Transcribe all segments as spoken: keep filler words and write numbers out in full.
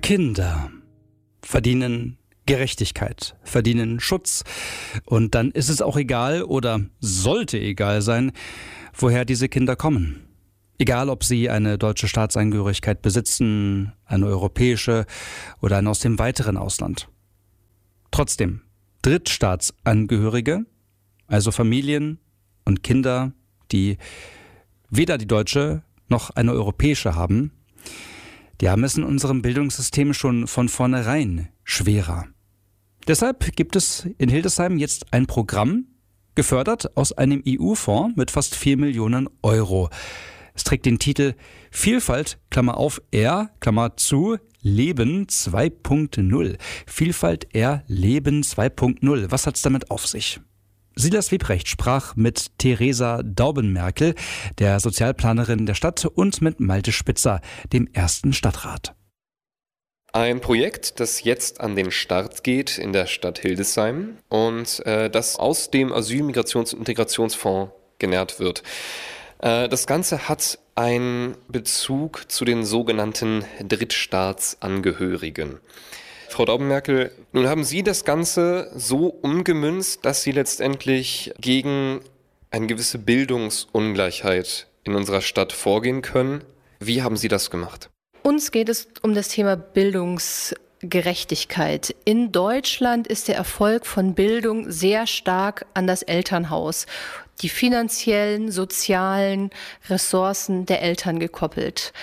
Kinder verdienen Gerechtigkeit, verdienen Schutz. Und dann ist es auch egal oder sollte egal sein, woher diese Kinder kommen. Egal, ob sie eine deutsche Staatsangehörigkeit besitzen, eine europäische oder eine aus dem weiteren Ausland. Trotzdem, Drittstaatsangehörige, also Familien und Kinder, die weder die deutsche noch eine europäische haben, die haben es in unserem Bildungssystem schon von vornherein schwerer. Deshalb gibt es in Hildesheim jetzt ein Programm, gefördert aus einem E U-Fonds mit fast vier Millionen Euro. Es trägt den Titel Vielfalt, Klammer auf, R, Klammer zu, Leben zwei Punkt null. Vielfalt, R, Leben zwei Punkt null. Was hat's damit auf sich? Silas Wiebrecht sprach mit Theresa Daubenmerkel, der Sozialplanerin der Stadt, und mit Malte Spitzer, dem ersten Stadtrat. Ein Projekt, das jetzt an den Start geht in der Stadt Hildesheim und äh, das aus dem Asyl-, Migrations- und Integrationsfonds genährt wird. Äh, das Ganze hat einen Bezug zu den sogenannten Drittstaatsangehörigen. Frau Daubenmerkel, nun haben Sie das Ganze so umgemünzt, dass Sie letztendlich gegen eine gewisse Bildungsungleichheit in unserer Stadt vorgehen können. Wie haben Sie das gemacht? Uns geht es um das Thema Bildungsgerechtigkeit. In Deutschland ist der Erfolg von Bildung sehr stark an das Elternhaus, die finanziellen, sozialen Ressourcen der Eltern gekoppelt.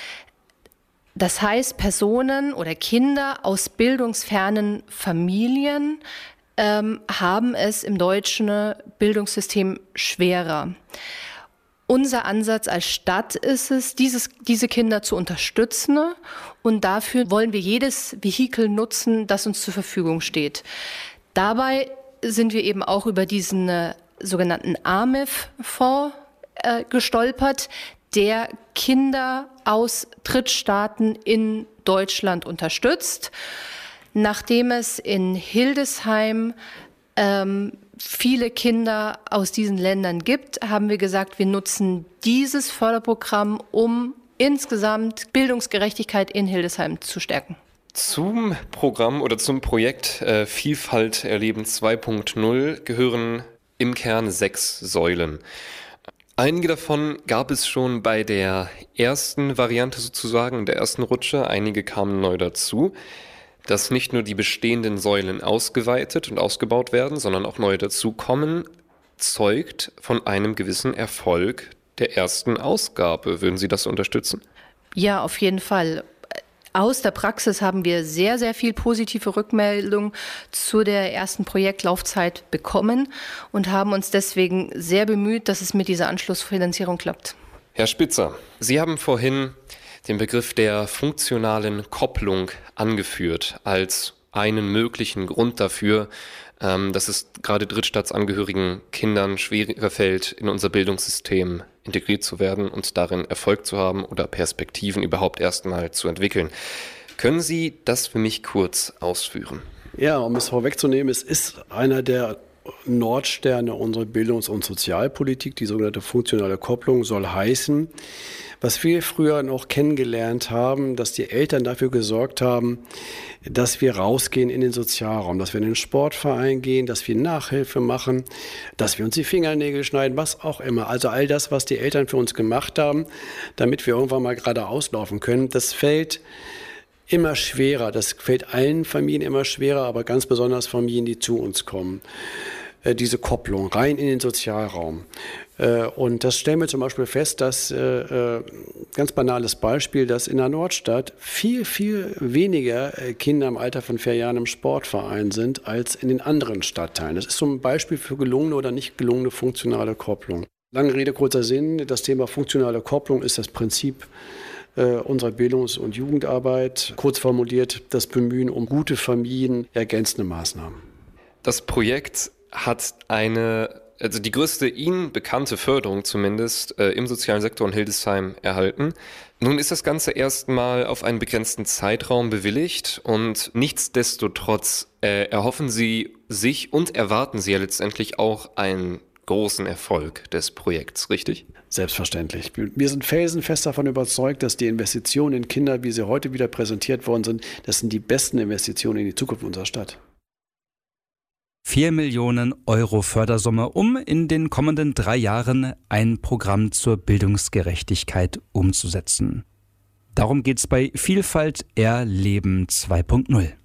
Das heißt, Personen oder Kinder aus bildungsfernen Familien ähm, haben es im deutschen Bildungssystem schwerer. Unser Ansatz als Stadt ist es, dieses, diese Kinder zu unterstützen, und dafür wollen wir jedes Vehikel nutzen, das uns zur Verfügung steht. Dabei sind wir eben auch über diesen äh, sogenannten A M I F-Fonds äh, gestolpert, der Kinder aus Drittstaaten in Deutschland unterstützt. Nachdem es in Hildesheim ähm, viele Kinder aus diesen Ländern gibt, haben wir gesagt, wir nutzen dieses Förderprogramm, um insgesamt Bildungsgerechtigkeit in Hildesheim zu stärken. Zum Programm oder zum Projekt äh, Vielfalt erleben zwei Punkt null gehören im Kern sechs Säulen. Einige davon gab es schon bei der ersten Variante sozusagen, der ersten Rutsche. Einige kamen neu dazu. Dass nicht nur die bestehenden Säulen ausgeweitet und ausgebaut werden, sondern auch neue dazukommen, zeugt von einem gewissen Erfolg der ersten Ausgabe. Würden Sie das unterstützen? Ja, auf jeden Fall. Aus der Praxis haben wir sehr, sehr viel positive Rückmeldung zu der ersten Projektlaufzeit bekommen und haben uns deswegen sehr bemüht, dass es mit dieser Anschlussfinanzierung klappt. Herr Spitzer, Sie haben vorhin den Begriff der funktionalen Kopplung angeführt als einen möglichen Grund dafür, ähm, dass es gerade drittstaatsangehörigen Kindern schwerer fällt, in unser Bildungssystem integriert zu werden und darin Erfolg zu haben oder Perspektiven überhaupt erstmal zu entwickeln. Können Sie das für mich kurz ausführen? Ja, um es vorwegzunehmen, es ist einer der Nordsterne unserer Bildungs- und Sozialpolitik, die sogenannte funktionale Kopplung, soll heißen, was wir früher noch kennengelernt haben, dass die Eltern dafür gesorgt haben, dass wir rausgehen in den Sozialraum, dass wir in den Sportverein gehen, dass wir Nachhilfe machen, dass wir uns die Fingernägel schneiden, was auch immer. Also all das, was die Eltern für uns gemacht haben, damit wir irgendwann mal gerade auslaufen können, das fällt immer schwerer. Das fällt allen Familien immer schwerer, aber ganz besonders Familien, die zu uns kommen. Äh, diese Kopplung rein in den Sozialraum. Äh, und das stellen wir zum Beispiel fest, dass, äh, ganz banales Beispiel, dass in der Nordstadt viel, viel weniger Kinder im Alter von vier Jahren im Sportverein sind als in den anderen Stadtteilen. Das ist so ein Beispiel für gelungene oder nicht gelungene funktionale Kopplung. Lange Rede, kurzer Sinn. Das Thema funktionale Kopplung ist das Prinzip unserer Bildungs- und Jugendarbeit, kurz formuliert das Bemühen um gute Familien, ergänzende Maßnahmen. Das Projekt hat eine, also die größte Ihnen bekannte Förderung zumindest äh, im sozialen Sektor in Hildesheim erhalten. Nun ist das Ganze erstmal auf einen begrenzten Zeitraum bewilligt und nichtsdestotrotz äh, erhoffen Sie sich und erwarten Sie ja letztendlich auch ein großen Erfolg des Projekts, richtig? Selbstverständlich. Wir sind felsenfest davon überzeugt, dass die Investitionen in Kinder, wie sie heute wieder präsentiert worden sind, das sind die besten Investitionen in die Zukunft unserer Stadt. Vier Millionen Euro Fördersumme, um in den kommenden drei Jahren ein Programm zur Bildungsgerechtigkeit umzusetzen. Darum geht's bei Vielfalt Erleben zwei Punkt null.